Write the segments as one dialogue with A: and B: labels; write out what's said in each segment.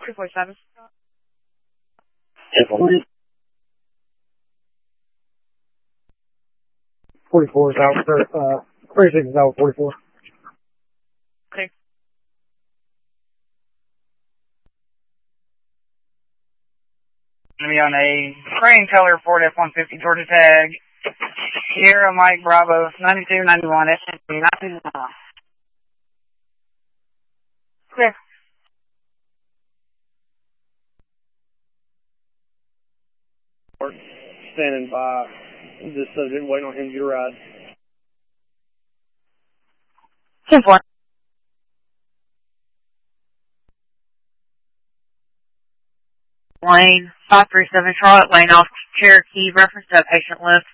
A: 247.
B: 44 is out for, 36 is out 44.
A: Okay. Gonna be on a crane color Ford F-150 Georgia tag. Sierra Mike Bravo 9291 SNP 929. Clear.
B: Standing by this subject, waiting on him to get a ride.
A: 10-4. Lane 537 Charlotte Lane off Cherokee, reference to patient list.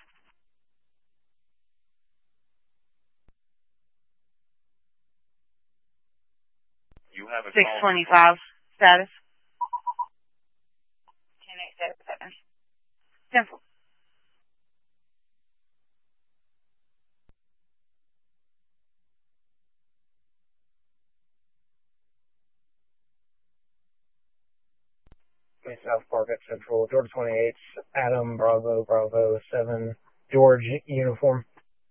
C: You have a
A: 625 status. 10-8 10-4.
B: South Park at Central, Georgia 28, Adam Bravo 7, George uniform.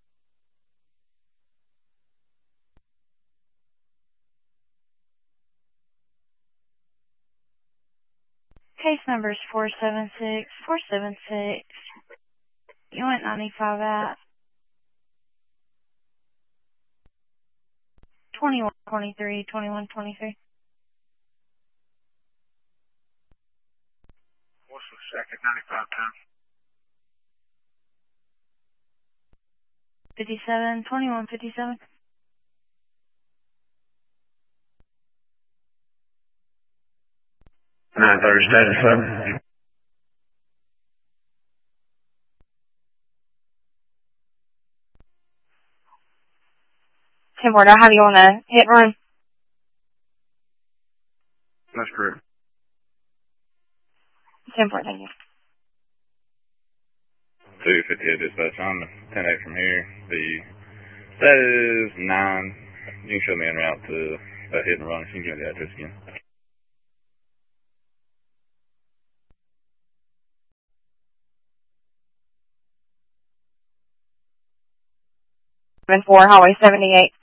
D: Case numbers 476, 476. You went 95 at 2123, 2123.
C: What's the second 95 time?
D: 57, 2157.
C: Status 7.
A: 10-4, now have you on a hit and run?
C: That's correct.
A: 10-4, thank you.
E: 258 dispatch on 10-8 from here. The status 9. You can show me en route to a hit and run if you can give me the address again.
A: 7-4, Highway 78.